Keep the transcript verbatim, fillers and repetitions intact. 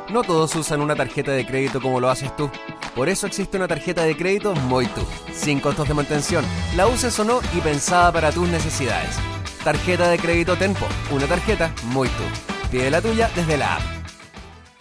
No todos usan una tarjeta de crédito como lo haces tú. Por eso existe una tarjeta de crédito Moitu, sin costos de mantención, la uses o no y pensada para tus necesidades. Tarjeta de crédito Tenpo, una tarjeta Moitu. Pide la tuya desde la app.